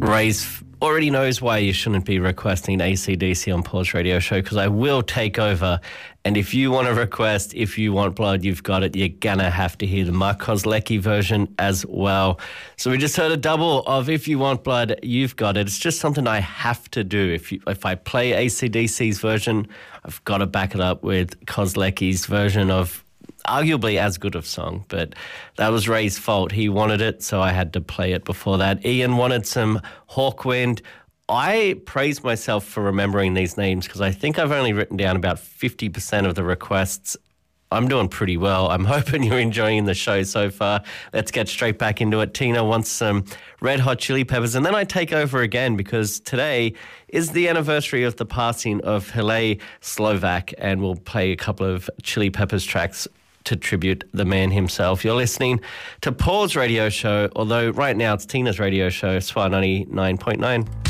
Ray's already knows why you shouldn't be requesting AC/DC on Paul's radio show, because I will take over. And if you want to request If You Want Blood, You've Got It, you're going to have to hear the Mark Kozlecki version as well. So we just heard a double of If You Want Blood, You've Got It. It's just something I have to do. If I play AC/DC's version, I've got to back it up with Kozlecki's version of arguably as good of song, but that was Ray's fault. He wanted it, so I had to play it before that. Ian wanted some Hawkwind. I praise myself for remembering these names because I think I've only written down about 50% of the requests. I'm doing pretty well. I'm hoping you're enjoying the show so far. Let's get straight back into it. Tina wants some Red Hot Chili Peppers, and then I take over again because today is the anniversary of the passing of Hillel Slovak, and we'll play a couple of Chili Peppers tracks to tribute the man himself. You're listening to Paul's radio show, although right now it's Tina's radio show, SWR 99.9.